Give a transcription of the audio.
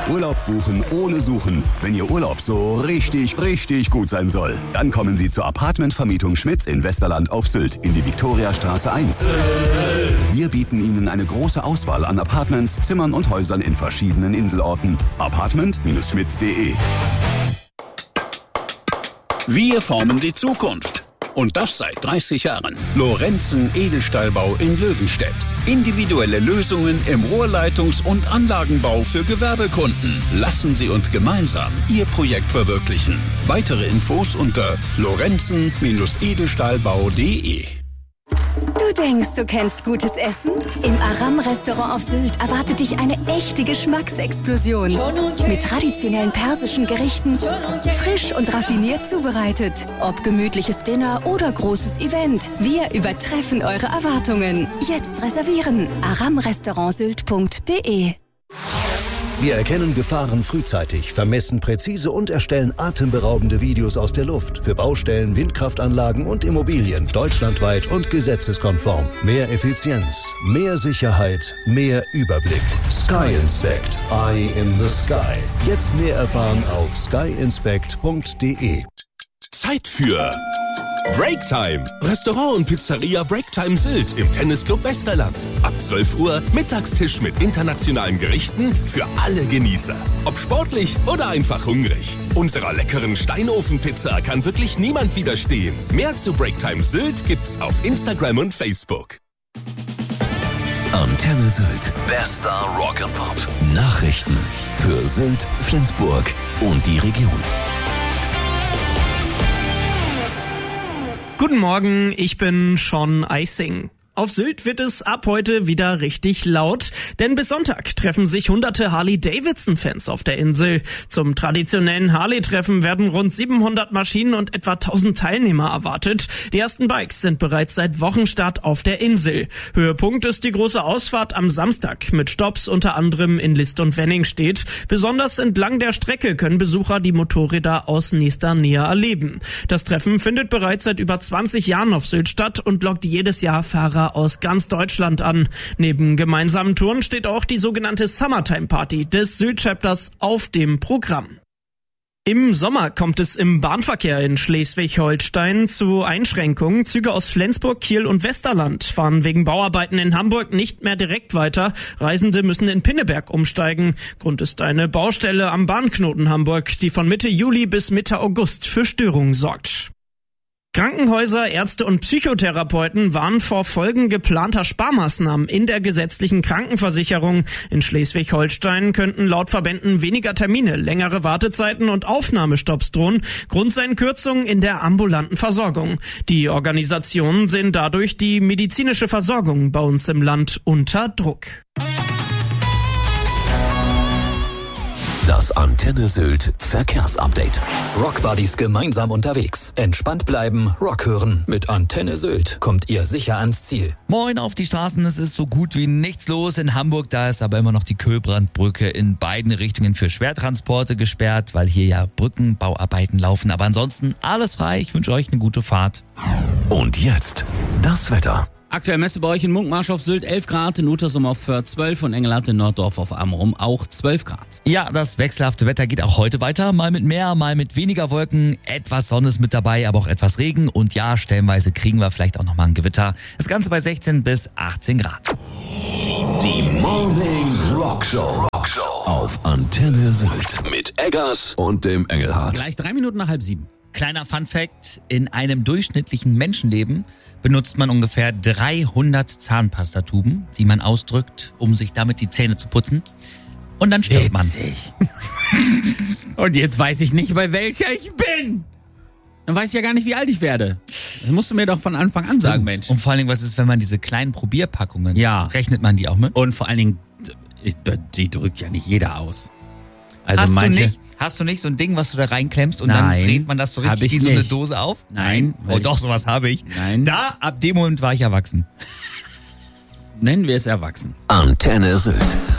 Urlaub buchen ohne Suchen. Wenn Ihr Urlaub so richtig gut sein soll, dann kommen Sie zur Apartmentvermietung Schmitz in Westerland auf Sylt in die Viktoriastraße 1. Wir bieten Ihnen eine große Auswahl an Apartments, Zimmern und Häusern in verschiedenen Inselorten. Apartment-schmitz.de. Wir formen die Zukunft. Und das seit 30 Jahren. Lorenzen Edelstahlbau in Löwenstedt. Individuelle Lösungen im Rohrleitungs- und Anlagenbau für Gewerbekunden. Lassen Sie uns gemeinsam Ihr Projekt verwirklichen. Weitere Infos unter lorenzen-edelstahlbau.de. Du denkst, du kennst gutes Essen? Im Aram-Restaurant auf Sylt erwartet dich eine echte Geschmacksexplosion. Mit traditionellen persischen Gerichten, frisch und raffiniert zubereitet. Ob gemütliches Dinner oder großes Event, wir übertreffen eure Erwartungen. Jetzt reservieren. aramrestaurantsylt.de. Wir erkennen Gefahren frühzeitig, vermessen präzise und erstellen atemberaubende Videos aus der Luft für Baustellen, Windkraftanlagen und Immobilien deutschlandweit und gesetzeskonform. Mehr Effizienz, mehr Sicherheit, mehr Überblick. Sky Inspect. Eye in the Sky. Jetzt mehr erfahren auf skyinspect.de. Zeit für Breaktime. Restaurant und Pizzeria Breaktime Sylt im Tennisclub Westerland. Ab 12 Uhr Mittagstisch mit internationalen Gerichten für alle Genießer. Ob sportlich oder einfach hungrig. Unserer leckeren Steinofenpizza kann wirklich niemand widerstehen. Mehr zu Breaktime Sylt gibt's auf Instagram und Facebook. Antenne Sylt. Bester Rock and Pop. Nachrichten für Sylt, Flensburg und die Region. Guten Morgen, ich bin Sean Eising. Auf Sylt wird es ab heute wieder richtig laut, denn bis Sonntag treffen sich hunderte Harley-Davidson-Fans auf der Insel. Zum traditionellen Harley-Treffen werden rund 700 Maschinen und etwa 1000 Teilnehmer erwartet. Die ersten Bikes sind bereits seit Wochenstart auf der Insel. Höhepunkt ist die große Ausfahrt am Samstag mit Stopps unter anderem in List und Wenningstedt. Besonders entlang der Strecke können Besucher die Motorräder aus nächster Nähe erleben. Das Treffen findet bereits seit über 20 Jahren auf Sylt statt und lockt jedes Jahr Fahrer aus ganz Deutschland an. Neben gemeinsamen Touren steht auch die sogenannte Summertime Party des Sylt-Chapters auf dem Programm. Im Sommer kommt es im Bahnverkehr in Schleswig-Holstein zu Einschränkungen. Züge aus Flensburg, Kiel und Westerland fahren wegen Bauarbeiten in Hamburg nicht mehr direkt weiter. Reisende müssen in Pinneberg umsteigen. Grund ist eine Baustelle am Bahnknoten Hamburg, die von Mitte Juli bis Mitte August für Störungen sorgt. Krankenhäuser, Ärzte und Psychotherapeuten warnen vor Folgen geplanter Sparmaßnahmen in der gesetzlichen Krankenversicherung. In Schleswig-Holstein könnten laut Verbänden weniger Termine, längere Wartezeiten und Aufnahmestopps drohen. Grund seien Kürzungen in der ambulanten Versorgung. Die Organisationen sehen dadurch die medizinische Versorgung bei uns im Land unter Druck. Das Antenne Sylt Verkehrsupdate. Rockbuddies gemeinsam unterwegs. Entspannt bleiben, Rock hören. Mit Antenne Sylt kommt ihr sicher ans Ziel. Moin auf die Straßen, es ist so gut wie nichts los in Hamburg. Da ist aber immer noch die Köhlbrandbrücke in beiden Richtungen für Schwertransporte gesperrt, weil hier ja Brückenbauarbeiten laufen. Aber ansonsten alles frei. Ich wünsche euch eine gute Fahrt. Und jetzt das Wetter. Aktuell Messe bei euch in Munkmarsch auf Sylt 11 Grad, in Utersum auf Föhr 12 und Engelhardt in Norddorf auf Amrum auch 12 Grad. Ja, das wechselhafte Wetter geht auch heute weiter. Mal mit mehr, mal mit weniger Wolken. Etwas Sonne ist mit dabei, aber auch etwas Regen. Und ja, stellenweise kriegen wir vielleicht auch nochmal ein Gewitter. Das Ganze bei 16 bis 18 Grad. Die Morning Rock Show auf Antenne Sylt mit Eggers und dem Engelhardt. Gleich 3 Minuten nach 6:30. Kleiner Funfact: In einem durchschnittlichen Menschenleben benutzt man ungefähr 300 Zahnpastatuben, die man ausdrückt, um sich damit die Zähne zu putzen. Und dann stirbt man. Und jetzt weiß ich nicht, bei welcher ich bin. Dann weiß ich ja gar nicht, wie alt ich werde. Das musst du mir doch von Anfang an sagen, Mensch. Und vor allen Dingen, was ist, wenn man diese kleinen Probierpackungen, rechnet man die auch mit? Und vor allen Dingen, die drückt ja nicht jeder aus. Also Hast du nicht so ein Ding, was du da reinklemmst und dann dreht man das so richtig wie so eine Dose auf? Nein. Oh doch, sowas habe ich. Nein. Ab dem Moment war ich erwachsen. Nennen wir es erwachsen. Antenne Sylt.